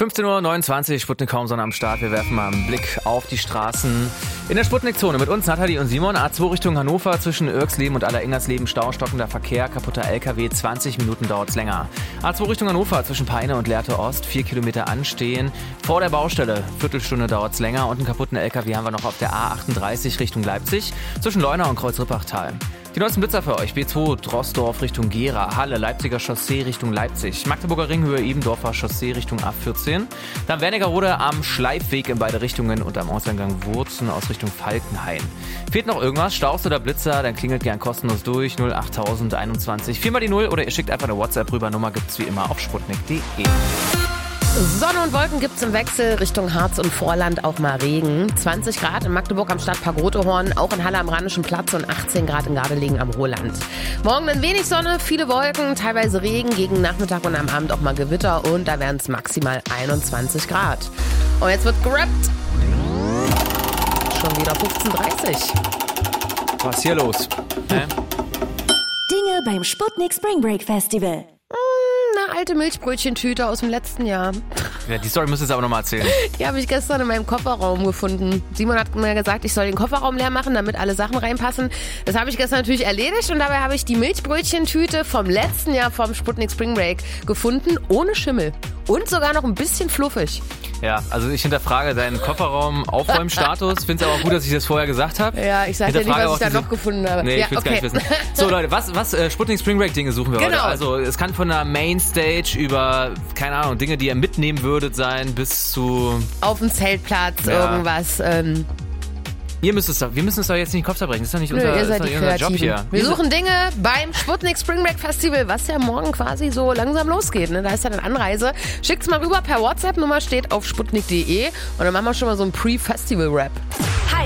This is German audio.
15:29 Uhr, Sputnik Sonne am Start. Wir werfen mal einen Blick auf die Straßen in der Sputnik-Zone. Mit uns Nathalie und Simon. A2 Richtung Hannover zwischen Irksleben und Allerengersleben. Stau, stockender Verkehr, kaputter LKW. 20 Minuten dauert's länger. A2 Richtung Hannover zwischen Peine und Lehrte Ost. 4 Kilometer anstehen. Vor der Baustelle. Viertelstunde dauert's länger. Und einen kaputten LKW haben wir noch auf der A38 Richtung Leipzig. Zwischen Leuna und Kreuz-Rippachtal. Die neuesten Blitzer für euch. B2 Drossdorf Richtung Gera, Halle, Leipziger Chaussee Richtung Leipzig, Magdeburger Ringhöhe, Ebendorfer Chaussee Richtung A14, dann Wernigerode am Schleifweg in beide Richtungen und am Ortseingang Wurzen aus Richtung Falkenhain. Fehlt noch irgendwas, Staus oder Blitzer, dann klingelt gern kostenlos durch 08021 4 mal die 0 oder ihr schickt einfach eine WhatsApp rüber. Nummer gibt's wie immer auf sputnik.de. Sonne und Wolken gibt's im Wechsel, Richtung Harz und Vorland auch mal Regen. 20 Grad in Magdeburg am Stadtpark Rotehorn, auch in Halle am Rheinischen Platz und 18 Grad in Gardelegen am Roland. Morgen dann wenig Sonne, viele Wolken, teilweise Regen, gegen Nachmittag und am Abend auch mal Gewitter und da wären es maximal 21 Grad. Und jetzt wird gerappt. Schon wieder 15:30 Uhr. Was ist hier los? Dinge beim Sputnik Spring Break Festival. Eine alte Milchbrötchentüte aus dem letzten Jahr. Ja, die Story müsst ihr jetzt aber nochmal erzählen. Die habe ich gestern in meinem Kofferraum gefunden. Simon hat mir gesagt, ich soll den Kofferraum leer machen, damit alle Sachen reinpassen. Das habe ich gestern natürlich erledigt und dabei habe ich die Milchbrötchentüte vom letzten Jahr vom Sputnik Spring Break gefunden, ohne Schimmel. Und sogar noch ein bisschen fluffig. Ja, also ich hinterfrage deinen Kofferraum-Aufräumstatus. Finde es aber auch gut, dass ich das vorher gesagt habe. Ja, ich sage dir nicht, was ich da noch gefunden habe. Nee, ja, ich will es gar nicht wissen. So Leute, was Sputnik Spring Break Dinge suchen wir heute? Also es kann von der Mainstage über, keine Ahnung, Dinge, die ihr mitnehmen würdet sein, bis zu... Auf dem Zeltplatz, irgendwas. Wir müssen es doch jetzt nicht in den Kopf zerbrechen. Das ist doch nicht unser Job hier. Wir suchen Dinge beim Sputnik Spring Break Festival, was ja morgen quasi so langsam losgeht. Ne? Da ist ja dann Anreise. Schickt's mal rüber per WhatsApp. Nummer steht auf sputnik.de und dann machen wir schon mal so einen Pre-Festival-Rap.